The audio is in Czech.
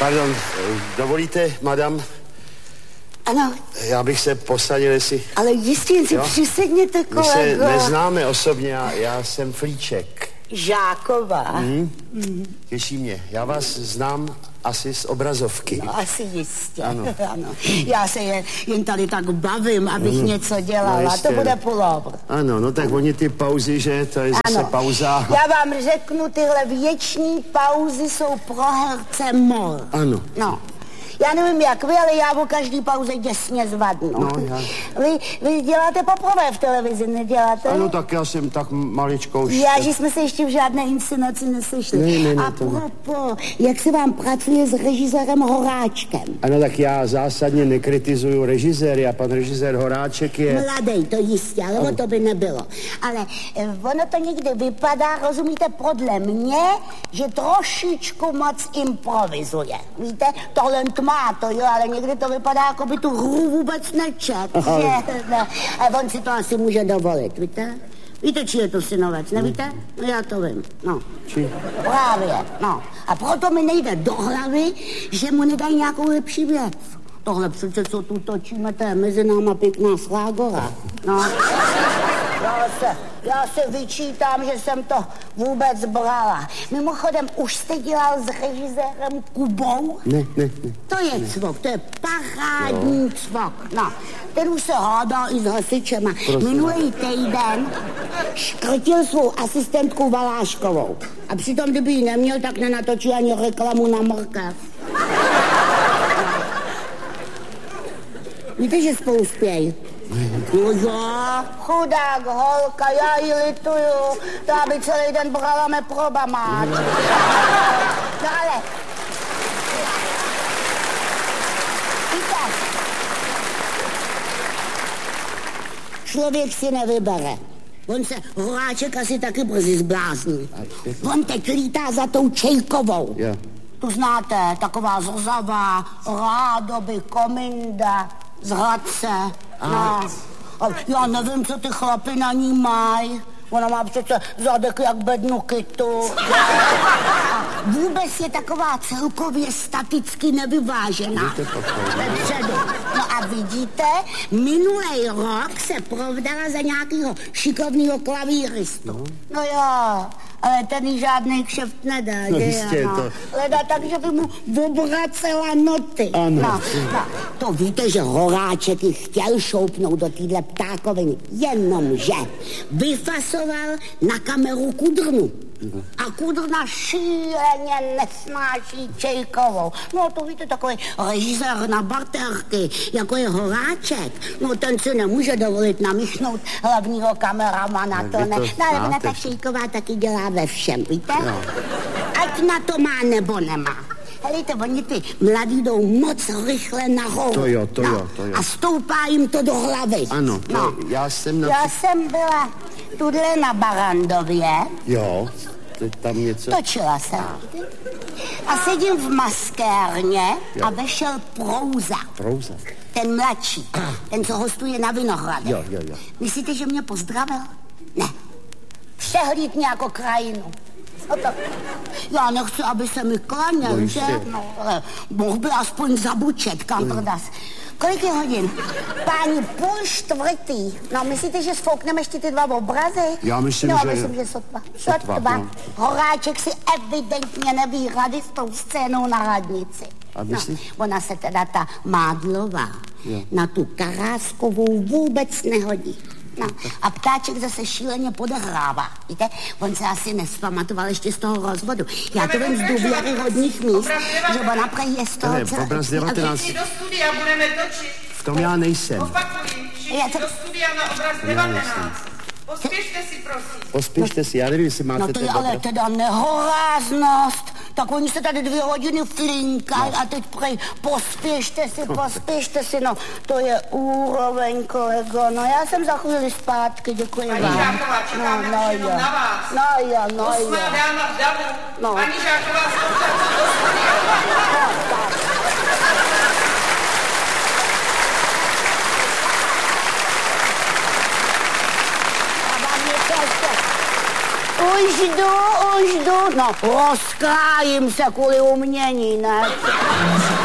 Pardon, dovolíte, madam? Ano. Já bych se posadil, jestli... Ale jistě si přisedněte, kolego. My se neznáme osobně, já jsem Flíček. Žáková. Těší mě. Já vás znám asi z obrazovky. No, asi jistě. Ano. Ano. Já se jen tady tak bavím, abych něco dělala. No, to bude pullover. Ano, no tak oni ty pauzy, že? To je zase pauza. Já vám řeknu, tyhle věční pauzy jsou pro herce mor. Ano. No. Já nevím jak vy, ale já o každý pauze děsně zvadnu. No, já... Vy děláte poprvé v televizi, neděláte? Ano, tak já jsem tak maličko už... Já, že jsme se ještě v žádné inscenaci nesešli. Ne, a propo, jak se vám pracuje s režisérem Horáčkem? Ano, tak já zásadně nekritizuju režiséry a pan režisér Horáček je... Mladej, to jistě, ale o to by nebylo. Ale ono to někdy vypadá, rozumíte, podle mě, že trošičku moc improvizuje. Víte, tohle má to, jo, ale někdy to vypadá, jako by tu hru vůbec nečet. A on si to asi může dovolit, víte? Víte, či je to synovec, nevíte? No já to vím, no. Či? Právě, no. A proto mi nejde do hlavy, že mu nedají nějakou lepší věc. Tohle přece, co tu točíme, to je mezi náma pěkná slágora. No. Já se vyčítám, že jsem to vůbec brala. Mimochodem, už jste dělal s režisérem Kubou? Ne. To je cvok, to je parádní cvok. No, ten už se hádal i s hasičema. Minulý týden škrtil svou asistentku Valáškovou. A přitom, kdyby ji neměl, tak nenatočil ani reklamu na mrkev. Víte, že spolu spějí? No jo, chudák holka, já ji lituju, to aby celý den brala me probamáč. No ale... Víte, člověk si nevybere. On se Horáček asi taky brzy zblázní. On teď lítá za tou Čejkovou. Yeah. Tu znáte, taková zrzavá, rádoby, kominda, z Hradce. No. Já nevím, co ty chlapy na ní mají. Ona má přece zadek jak bednu kytu. Vůbec je taková celkově staticky nevyvážená. Vepředu. No a vidíte, minulý rok se provdala za nějakého šikovného klavíristu. No jo, ale ten jí žádný kšeft nedá. No jistě to. Leda tak, že by mu obracela noty. Ano. No. To víte, že Horáček ji chtěl šoupnout do téhle ptákoviny. Jenomže vyfasoval na kameru Kudrnu. A Kudrna šíleně nesnáší Čejkovou. No to víte, takový režisér na barterky, jako je Horáček. No ten si nemůže dovolit namíchnout hlavního kameramana, to ne. No ale ona ta Čejková taky dělá ve všem, víte? No. Ať na to má nebo nemá. Helejte, oni ty mladí jdou moc rychle nahoru. To jo. A stoupá jim to do hlavy. Ano, no. Já jsem byla tudle na Barandově. Jo, tam něco... Točila jsem. A sedím v maskérně a vešel Prouza. Prouza? Ten mladší, ten, co hostuje na Vinohradech. Jo. Myslíte, že mě pozdravil? Ne. Přehlíd mě jako krajinu. No tak, já nechci, aby se mi klaněl, no, že? No, ale mohl by aspoň zabučet, kam prodas. Kolik je hodin? Páni, 3:30. No, myslíte, že sfoukneme ještě ty dva obrazy? Já myslím, no, že... myslím, že sotva. No. Horáček si evidentně neví rady s tou scénou na radnici. A myslíš? No, ona se teda ta Mádlová na tu Karáskovou vůbec nehodí. No, a Ptáček zase šíleně podehrává. Víte, on se asi nespamatoval ještě z toho rozvodu. Já to vím z důvěryhodných míst, že ona prej je z toho... Obraz 19. Do studia budeme točit. V tom já nejsem. Opakuji, všichni do studia na obraz 19. Pospěšte si, prosím. Pospěšte si, já nevím, jestli máte... No to je ale teda nehoráznost. Tak oni se tady 2 hodiny flinkají a teď prej pospěšte si, no to je úroveň, kolego. No já jsem za chvíli zpátky, děkuji vám. Paní Žáková, čekáme jenom na vás. No jo. Osmá dáma v davu. No. Paní Žáková, zkuste do studia. Už jdu. jdu, no rozkrájím se kvůli umění, ne?